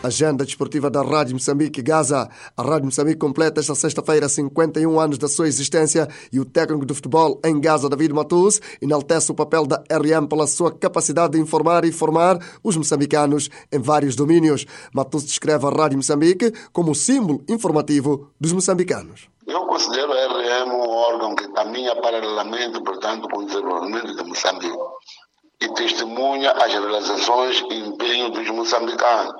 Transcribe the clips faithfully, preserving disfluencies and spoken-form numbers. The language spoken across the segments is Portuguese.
Agenda desportiva da Rádio Moçambique Gaza. A Rádio Moçambique completa esta sexta-feira cinquenta e um anos da sua existência e o técnico de futebol em Gaza, David Matus, enaltece o papel da R M pela sua capacidade de informar e formar os moçambicanos em vários domínios. Matus descreve a Rádio Moçambique como o símbolo informativo dos moçambicanos. Eu considero a R M um órgão que caminha paralelamente, portanto, com o desenvolvimento de Moçambique e testemunha as realizações e empenho dos moçambicanos,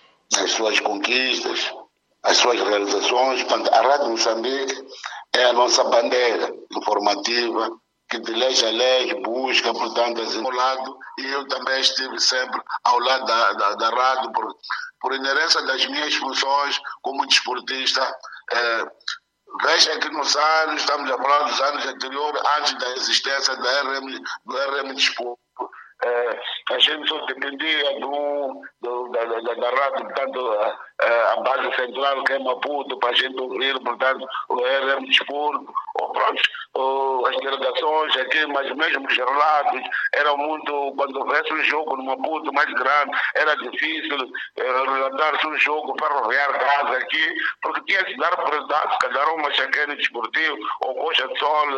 as suas conquistas, as suas realizações. Portanto, a Rádio Moçambique é a nossa bandeira informativa que de leste a leste busca, portanto, assim, ao lado, e eu também estive sempre ao lado da, da, da rádio por, por inerência das minhas funções como desportista. É, veja que nos anos, estamos a falar dos anos anteriores, antes da existência da R M, do R M Desporto, É, a gente só dependia do, do, da, da, da rádio, portanto, a, a base central que é Maputo, para a gente ouvir, portanto, o R M Desporto, ou, pronto, ou, as delegações aqui, mas mesmo os relatos, era muito, quando houvesse um jogo no Maputo mais grande, era difícil eh, relatar-se um jogo ferroviário casa aqui, porque tinha que dar prioridade, se calhar uma chaqueira desportivo, ou coxa de sol,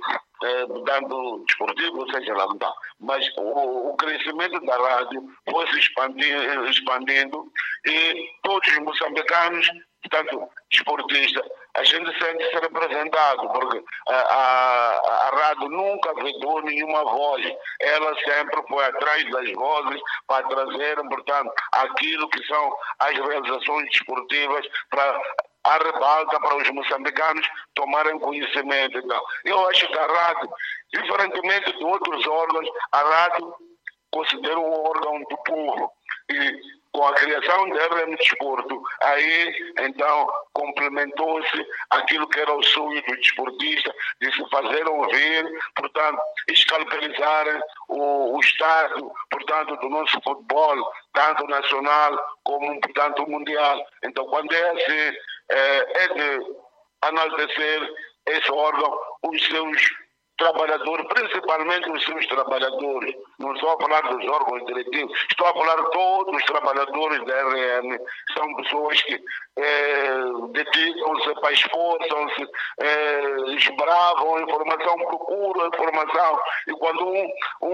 eh, portanto, desportivo, ou seja lá, não. Mas o, o crescimento da rádio foi se expandindo, expandindo e todos os moçambicanos, portanto, desportistas, a gente sente-se representado, porque a, a, a rádio nunca vedou nenhuma voz, ela sempre foi atrás das vozes para trazer, portanto, aquilo que são as realizações desportivas para a rebalta para os moçambicanos tomarem conhecimento. Então, eu acho que a rádio, diferentemente de outros órgãos, a rádio considero um órgão do povo. E com a criação da R M Desporto, aí, então, complementou-se aquilo que era o sonho do desportista, de se fazer ouvir, portanto, escalpelizarem o, o estado, portanto, do nosso futebol, tanto nacional como, portanto, mundial. Então, quando é assim, é, é de enaltecer esse órgão, os seus trabalhadores, principalmente os seus trabalhadores. Não estou a falar dos órgãos diretivos, estou a falar de todos os trabalhadores da R M. São pessoas que é, dedicam-se, esforçam-se, é, esbravam a informação, procuram a informação. E quando um,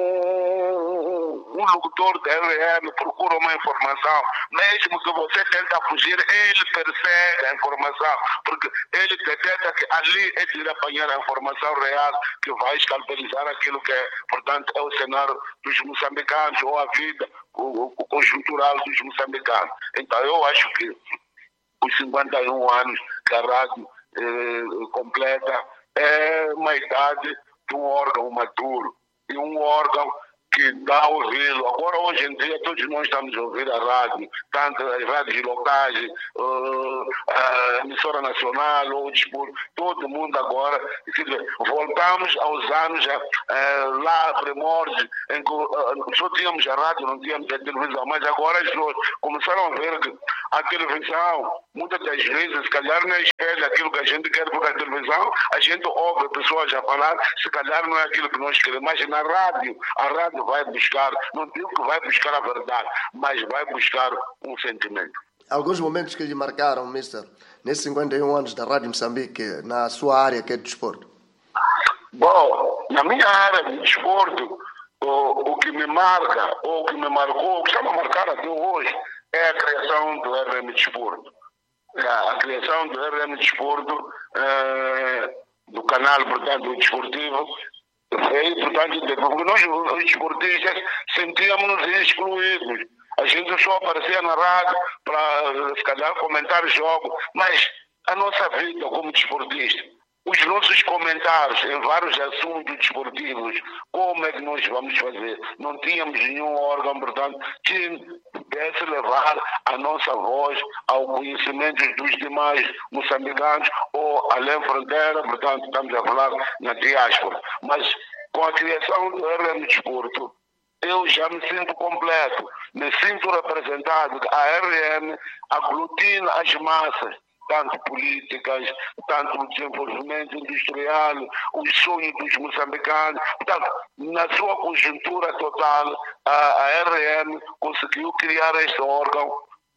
um, um locutor da R M procura uma informação, mesmo que você tenta fugir, ele persegue a informação, porque ele detecta que ali é de apanhar a informação real que vai escalpelizar aquilo que é, portanto, é o cenário dos moçambicanos ou a vida, o, o conjuntural dos moçambicanos. Então, eu acho que os cinquenta e um anos que a rádio eh, completa é uma idade de um órgão maduro e um órgão que dá a ouvi-lo. Agora, hoje em dia, todos nós estamos a ouvir a rádio, tanto as rádios locais, uh, a emissora nacional, ou o desporto, todo mundo agora. Quer dizer, voltamos aos anos uh, lá, primórdios, em que uh, só tínhamos a rádio, não tínhamos a televisão, mas agora as pessoas começaram a ver que a televisão, muitas das vezes, se calhar não é espelho aquilo que a gente quer, porque a televisão, a gente ouve pessoas a falar, se calhar não é aquilo que nós queremos, mas na rádio, a rádio vai buscar, não digo que vai buscar a verdade, mas vai buscar um sentimento. Alguns momentos que lhe marcaram, mister, nesses cinquenta e um anos da Rádio Moçambique, na sua área que é de desporto? Bom, na minha área de desporto, o, o que me marca, ou o que me marcou, o que está a marcar até hoje, é a criação do R M Desporto. A criação do R M Desporto, é, do canal, portanto, desportivo, e, portanto, porque nós, os esportistas, sentíamos-nos excluídos. A gente só aparecia na rádio para, se calhar, comentar jogos, mas a nossa vida como desportista, os nossos comentários em vários assuntos desportivos, como é que nós vamos fazer? Não tínhamos nenhum órgão, portanto, que pudesse levar a nossa voz ao conhecimento dos demais moçambicanos ou além fronteira, portanto, estamos a falar na diáspora. Mas com a criação do R M Desporto, eu já me sinto completo, me sinto representado. A R M aglutina as massas, tanto políticas, tanto o desenvolvimento industrial, os sonhos dos moçambicanos. Portanto, na sua conjuntura total, a, a R M conseguiu criar este órgão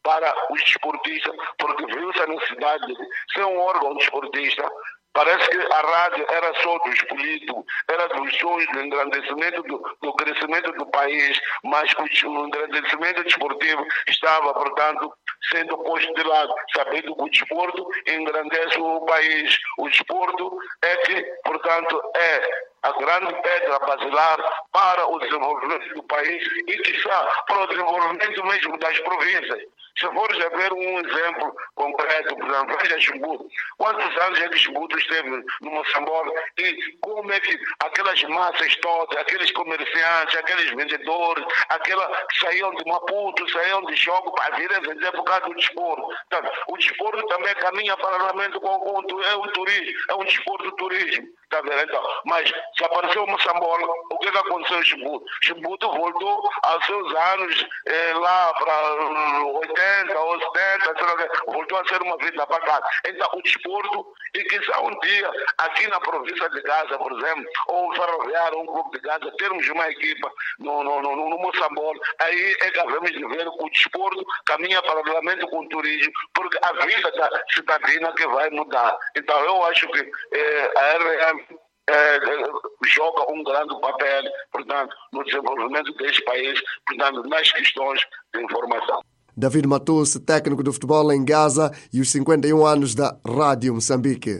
para os desportistas, porque viu-se a necessidade de ser um órgão desportista. Parece que a rádio era só dos políticos, era dos sonhos do engrandecimento, do, do crescimento do país, mas o, o engrandecimento desportivo estava, portanto, sendo posto de lado, sabendo que o desporto engrandece o país. O desporto é que, portanto, é a grande pedra basilar para o desenvolvimento do país e, quiçá, para o desenvolvimento mesmo das províncias. Se fores a ver um exemplo concreto, por exemplo, veja Chimbuto. Quantos anos é que Chimbuto esteve no Moçambique e como é que aquelas massas todas, aqueles comerciantes, aqueles vendedores, aquela que saíam de Maputo, saíam de Jogo para vir a vender por causa do desporto. Então, o desporto também caminha paralelamente com, com, com é um turismo, é um desporto turismo. Tá vendo? Então, mas se apareceu o Moçambique, o que, que aconteceu em Chimbuto? Chimbuto voltou aos seus anos eh, lá para oitenta ou setenta, voltou a ser uma vida bacana. Então, o desporto, e quizá um dia, aqui na província de Gaza, por exemplo, ou um ferroviário, ou um clube de Gaza, termos uma equipa no, no, no, no Moçambique, aí é que havemos de ver que o desporto caminha paralelamente com o turismo, porque a vida da cidadina que vai mudar. Então, eu acho que eh, a R M É, joga um grande papel, portanto, no desenvolvimento deste país, portanto, nas questões de informação. David Matus, técnico de futebol em Gaza e os cinquenta e um anos da Rádio Moçambique.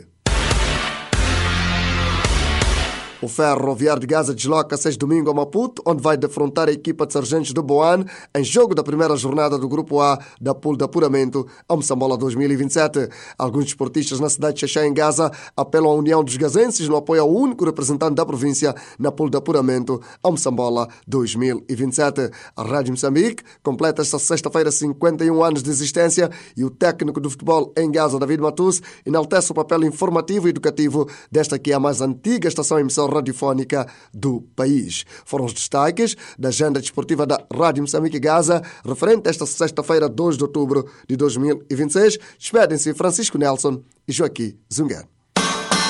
O Ferroviário de Gaza desloca-se este domingo a Maputo, onde vai defrontar a equipa de Sargentos do Boane em jogo da primeira jornada do Grupo A da Pool de Apuramento ao Moçambola dois mil e vinte e sete. Alguns desportistas na cidade de Xaxá, em Gaza, apelam à união dos gazenses no apoio ao único representante da província na Pool de Apuramento ao Moçambola dois mil e vinte e sete. A Rádio Moçambique completa esta sexta-feira cinquenta e um anos de existência e o técnico do futebol em Gaza, David Matus, enaltece o papel informativo e educativo desta que é a mais antiga estação emissora radiofónica do país. Foram os destaques da agenda desportiva da Rádio Moçambique Gaza, referente a esta sexta-feira, dois de outubro de dois mil e vinte e seis. Despedem-se Francisco Nelson e Joaquim Zungar.